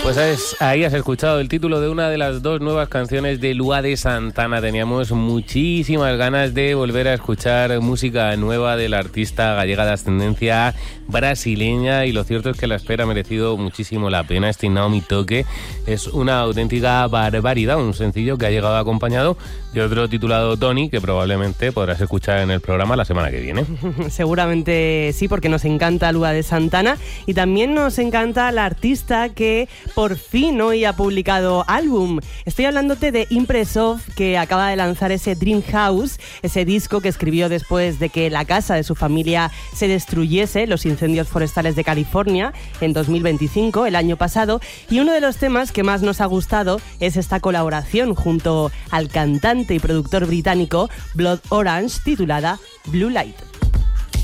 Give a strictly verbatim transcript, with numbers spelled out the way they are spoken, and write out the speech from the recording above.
Pues es, ahí has escuchado el título de una de las dos nuevas canciones de Lua de Santana. Teníamos muchísimas ganas de volver a escuchar música nueva del artista gallega de ascendencia brasileña, y lo cierto es que la espera ha merecido muchísimo la pena. Este Naomi Toque es una auténtica barbaridad, un sencillo que ha llegado acompañado de otro titulado Tony, que probablemente podrás escuchar en el programa la semana que viene. Seguramente sí, porque nos encanta Lua de Santana y también nos encanta la artista que por fin hoy ha publicado álbum. Estoy hablándote de Impressov, que acaba de lanzar ese Dream House, ese disco que escribió después de que la casa de su familia se destruyese, los incendios forestales de California, en dos mil veinticinco, el año pasado. Y uno de los temas que más nos ha gustado es esta colaboración junto al cantante y productor británico Blood Orange, titulada Blue Light.